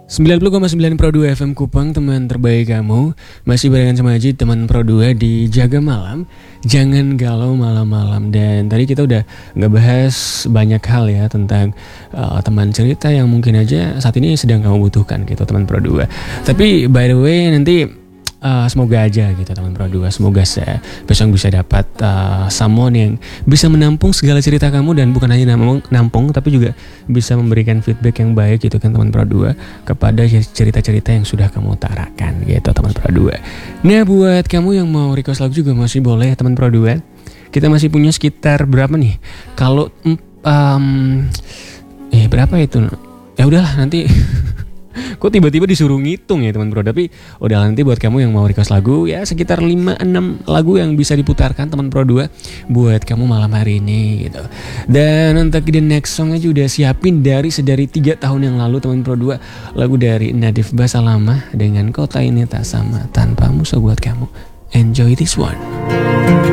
90,9 Pro 2 FM Kupang, teman terbaik kamu. Masih barengan sama Aji, teman Pro 2 di Jaga Malam. Jangan galau malam-malam. Dan tadi kita udah ngebahas banyak hal ya tentang teman cerita yang mungkin aja saat ini sedang kamu butuhkan gitu, teman Pro 2. Tapi by the way, nanti semoga aja gitu teman Pro 2, semoga saya besok bisa dapat someone yang bisa menampung segala cerita kamu, dan bukan hanya nampung tapi juga bisa memberikan feedback yang baik gitu kan teman Pro 2 kepada cerita-cerita yang sudah kamu utarakan gitu teman Pro 2. Nah, buat kamu yang mau request lagu juga masih boleh teman Pro 2. Kita masih punya sekitar berapa nih? Kalau berapa itu? Ya udahlah nanti kok tiba-tiba disuruh ngitung ya teman Pro. Tapi udah, nanti buat kamu yang mau request lagu, ya sekitar 5-6 lagu yang bisa diputarkan teman Pro 2 buat kamu malam hari ini gitu. Dan untuk the next song aja udah siapin dari 3 tahun yang lalu teman Pro 2, lagu dari Nadif Basalamah dengan Kota Ini Tak Sama Tanpamu. So buat kamu, enjoy this one.